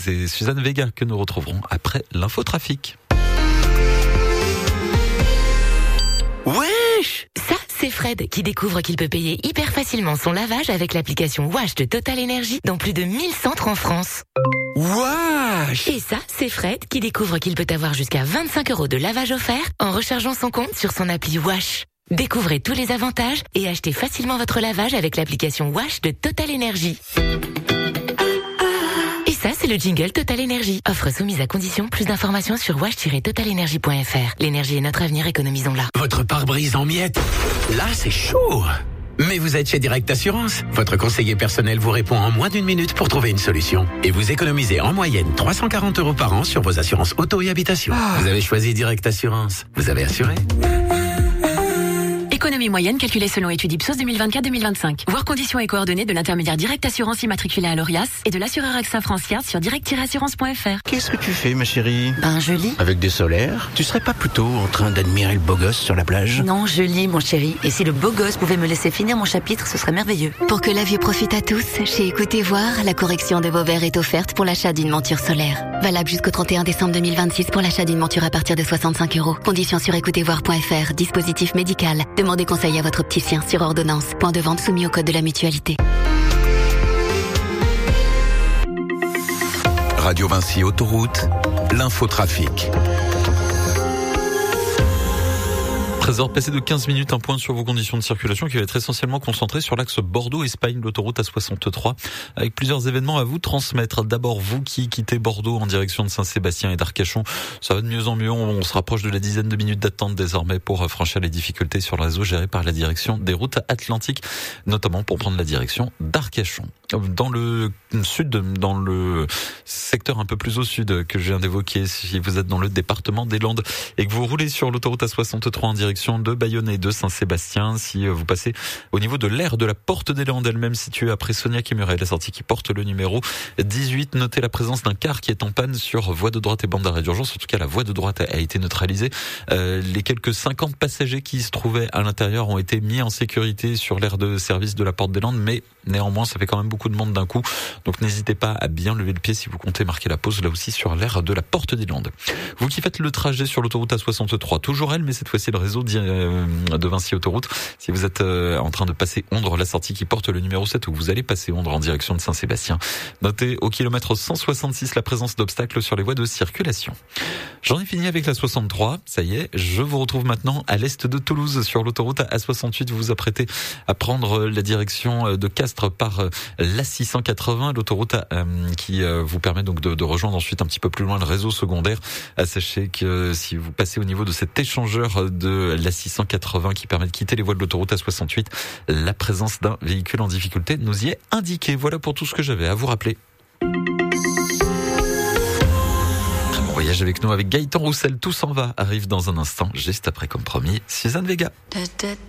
C'est Suzanne Vega que nous retrouverons après l'infotrafic. Wesh! Ça, c'est Fred qui découvre qu'il peut payer hyper facilement son lavage avec l'application Wash de Total Energy dans plus de 1000 centres en France. Wesh! Et ça, c'est Fred qui découvre qu'il peut avoir jusqu'à 25 € de lavage offert en rechargeant son compte sur son appli Wash. Découvrez tous les avantages et achetez facilement votre lavage avec l'application Wash de Total Energy. Et ça, c'est le jingle Total Energy. Offre soumise à condition. Plus d'informations sur wash-totalenergy.fr. L'énergie est notre avenir, économisons-la. Votre pare-brise en miettes. Là, c'est chaud. Mais vous êtes chez Direct Assurance. Votre conseiller personnel vous répond en moins d'1 minute pour trouver une solution. Et vous économisez en moyenne 340 € par an sur vos assurances auto et habitation. Vous avez choisi Direct Assurance. Vous avez assuré. Économie moyenne calculée selon étude Ipsos 2024-2025. Voir conditions et coordonnées de l'intermédiaire Direct Assurance immatriculé à l'ORIAS et de l'assureur AXA France-Tiers sur direct-assurance.fr. Qu'est-ce que tu fais, ma chérie? Je lis. Avec des solaires? Tu serais pas plutôt en train d'admirer le beau gosse sur la plage? Non, je lis, mon chéri. Et si le beau gosse pouvait me laisser finir mon chapitre, ce serait merveilleux. Pour que la vue profite à tous, chez Écoutez Voir, la correction de vos verres est offerte pour l'achat d'une monture solaire. Valable jusqu'au 31 décembre 2026 pour l'achat d'une monture à partir de 65 €. Conditions sur écoutezvoir.fr. Dispositif médical. Demandez conseil à votre opticien sur ordonnance. Point de vente soumis au code de la mutualité. Radio Vinci Autoroute, l'infotrafic. 13h passé de 15 minutes, un point sur vos conditions de circulation qui va être essentiellement concentré sur l'axe Bordeaux-Espagne, l'autoroute A63, avec plusieurs événements à vous transmettre. D'abord, vous qui quittez Bordeaux en direction de Saint-Sébastien et d'Arcachon, ça va de mieux en mieux, on se rapproche de la dizaine de minutes d'attente désormais pour franchir les difficultés sur le réseau géré par la direction des routes atlantiques, notamment pour prendre la direction d'Arcachon. Dans le sud, dans le secteur un peu plus au sud que je viens d'évoquer, si vous êtes dans le département des Landes et que vous roulez sur l'autoroute A63 en direction de Bayonne et de Saint-Sébastien, si vous passez au niveau de l'aire de la Porte des Landes elle-même située après Sognac et Muret, la sortie qui porte le numéro 18, notez la présence d'un car qui est en panne sur voie de droite et bande d'arrêt d'urgence. En tout cas, la voie de droite a été neutralisée. Les quelques 50 passagers qui se trouvaient à l'intérieur ont été mis en sécurité sur l'aire de service de la Porte des Landes, mais néanmoins, ça fait quand même beaucoup de monde d'un coup. Donc n'hésitez pas à bien lever le pied si vous comptez marquer la pause là aussi sur l'aire de la Porte des Landes. Vous qui faites le trajet sur l'autoroute A63, toujours elle, mais cette fois-ci le réseau de Vinci Autoroute. Si vous êtes en train de passer Ondres, la sortie qui porte le numéro 7, où vous allez passer Ondres en direction de Saint-Sébastien, notez au kilomètre 166 la présence d'obstacles sur les voies de circulation. J'en ai fini avec la 63, ça y est, je vous retrouve maintenant à l'est de Toulouse sur l'autoroute A68. Vous vous apprêtez à prendre la direction de Castres par la 680, l'autoroute qui vous permet donc de rejoindre ensuite un petit peu plus loin le réseau secondaire. Sachez que si vous passez au niveau de cet échangeur de la 680 qui permet de quitter les voies de l'autoroute A68, la présence d'un véhicule en difficulté nous y est indiquée. Voilà pour tout ce que j'avais à vous rappeler. Voyage avec nous avec Gaëtan Roussel, tout s'en va, arrive dans un instant, juste après comme promis, Suzanne Vega.